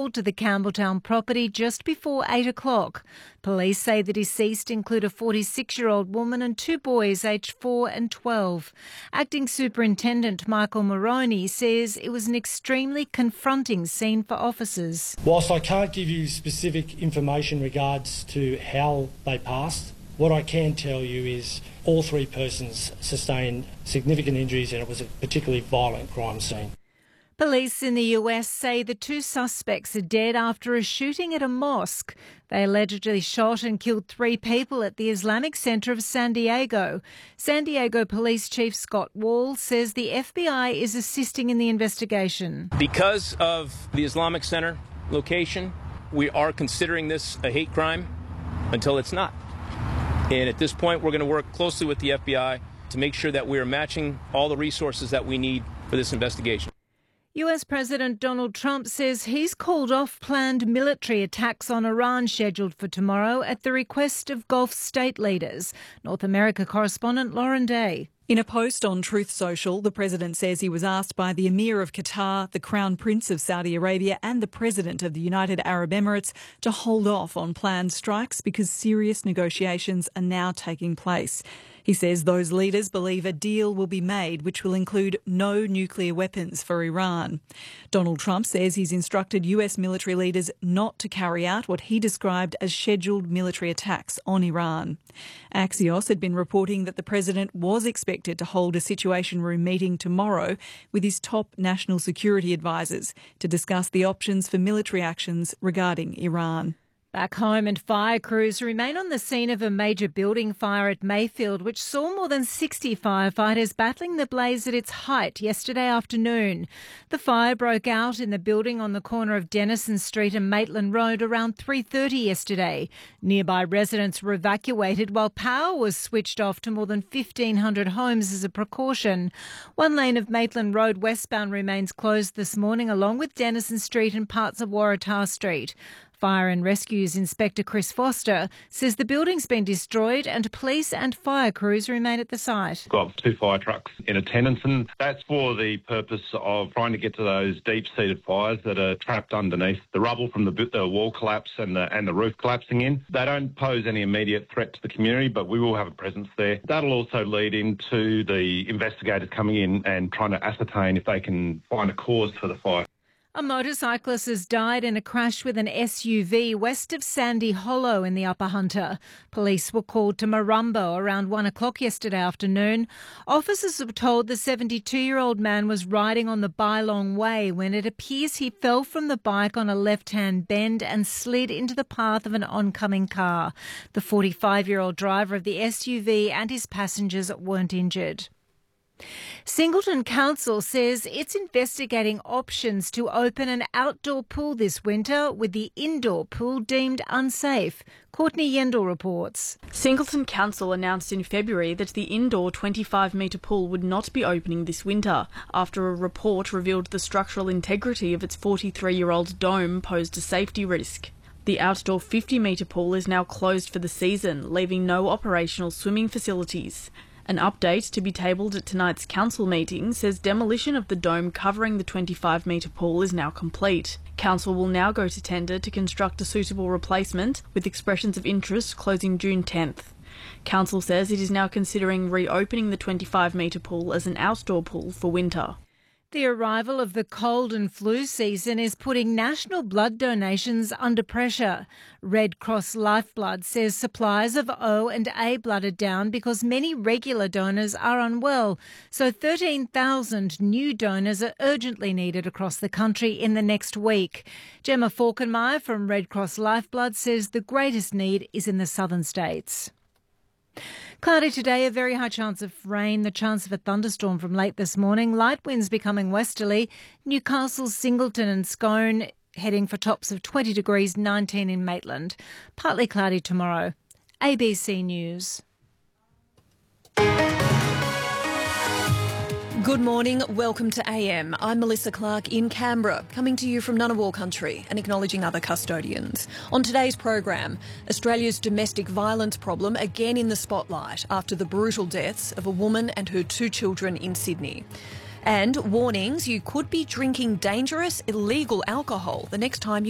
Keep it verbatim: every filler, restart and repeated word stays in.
travelled to the Campbelltown property just before eight o'clock. Police say the deceased include a forty-six-year-old woman and two boys aged four and twelve. Acting Superintendent Michael Moroney says it was an extremely confronting scene for officers. Whilst I can't give you specific information in regards to how they passed, what I can tell you is all three persons sustained significant injuries and it was a particularly violent crime scene. Police in the U S say the two suspects are dead after a shooting at a mosque. They allegedly shot and killed three people at the Islamic Center of San Diego. San Diego Police Chief Scott Wall says the F B I is assisting in the investigation. Because of the Islamic Center location, we are considering this a hate crime until it's not. And at this point, we're going to work closely with the F B I to make sure that we are matching all the resources that we need for this investigation. U S President Donald Trump says he's called off planned military attacks on Iran scheduled for tomorrow at the request of Gulf state leaders. North America correspondent Lauren Day. In a post on Truth Social, the president says he was asked by the Emir of Qatar, the Crown Prince of Saudi Arabia and the President of the United Arab Emirates to hold off on planned strikes because serious negotiations are now taking place. He says those leaders believe a deal will be made which will include no nuclear weapons for Iran. Donald Trump says he's instructed U S military leaders not to carry out what he described as scheduled military attacks on Iran. Axios had been reporting that the president was expected to hold a Situation Room meeting tomorrow with his top national security advisers to discuss the options for military actions regarding Iran. Back home, and fire crews remain on the scene of a major building fire at Mayfield, which saw more than sixty firefighters battling the blaze at its height yesterday afternoon. The fire broke out in the building on the corner of Denison Street and Maitland Road around three thirty yesterday. Nearby residents were evacuated while power was switched off to more than fifteen hundred homes as a precaution. One lane of Maitland Road westbound remains closed this morning, along with Denison Street and parts of Waratah Street. Fire and Rescue's Inspector Chris Foster says the building's been destroyed and police and fire crews remain at the site. Got two fire trucks in attendance, and that's for the purpose of trying to get to those deep-seated fires that are trapped underneath the rubble from the, the wall collapse and the, and the roof collapsing in. They don't pose any immediate threat to the community, but we will have a presence there. That'll also lead into the investigators coming in and trying to ascertain if they can find a cause for the fire. A motorcyclist has died in a crash with an S U V west of Sandy Hollow in the Upper Hunter. Police were called to Marumbo around one o'clock yesterday afternoon. Officers were told the seventy-two-year-old man was riding on the Bylong Way when it appears he fell from the bike on a left-hand bend and slid into the path of an oncoming car. The forty-five-year-old driver of the S U V and his passengers weren't injured. Singleton Council says it's investigating options to open an outdoor pool this winter with the indoor pool deemed unsafe. Courtney Yendall reports. Singleton Council announced in February that the indoor twenty-five metre pool would not be opening this winter after a report revealed the structural integrity of its forty-three-year-old dome posed a safety risk. The outdoor fifty metre pool is now closed for the season, leaving no operational swimming facilities. An update to be tabled at tonight's council meeting says demolition of the dome covering the twenty-five metre pool is now complete. Council will now go to tender to construct a suitable replacement, with expressions of interest closing June tenth. Council says it is now considering reopening the twenty-five metre pool as an outdoor pool for winter. The arrival of the cold and flu season is putting national blood donations under pressure. Red Cross Lifeblood says supplies of O and A blood are down because many regular donors are unwell. So thirteen thousand new donors are urgently needed across the country in the next week. Gemma Falkenmeyer from Red Cross Lifeblood says the greatest need is in the southern states. Cloudy today, a very high chance of rain, the chance of a thunderstorm from late this morning. Light winds becoming westerly. Newcastle, Singleton and Scone heading for tops of twenty degrees, nineteen in Maitland. Partly cloudy tomorrow. A B C News. Good morning, welcome to A M. I'm Melissa Clark in Canberra, coming to you from Ngunnawal country and acknowledging other custodians. On today's program, Australia's domestic violence problem again in the spotlight after the brutal deaths of a woman and her two children in Sydney. And warnings you could be drinking dangerous, illegal alcohol the next time you